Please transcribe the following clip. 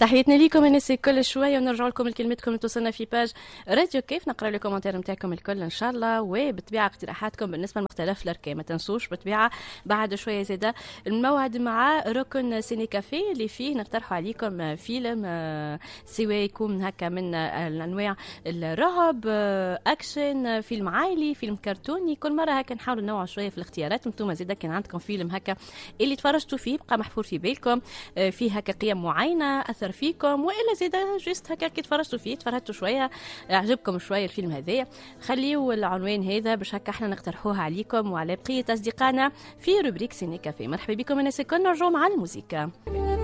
تحياتنا ليكم الناس كل شويه ونرجع لكم لكلمتكم اللي توصلنا في باج راديو كيف. نقرا لكم الكومنتات نتاعكم الكل ان شاء الله، وبالطبيعه اقتراحاتكم بالنسبه لمختلف الاركان. ما تنسوش بالطبيعه بعد شويه زاده الموعد مع ركن سيني كافي اللي فيه نقترحوا عليكم فيلم سواء يكون هكا من الانواع الرعب، اكشن، فيلم عائلي، فيلم كرتوني. كل مره هكا نحاولوا ننوعوا شويه في الاختيارات. انتم زاده كان عندكم فيلم هكا اللي تفرجتوا فيه بقى محفور في بالكم، فيه هكا قيم معينه اثر فيكم، والا زاده جست هكا كي تفرجتوا فيه تفرجتوا شويه عجبكم شويه الفيلم هذايا، خليوا العنوان هذا باش هكا احنا نقترحوها عليكم وعلى بقيه اصدقائنا في روبريك سيني كافي. مرحبا بكم الناس الكل، نرجعوا مع الموسيقى.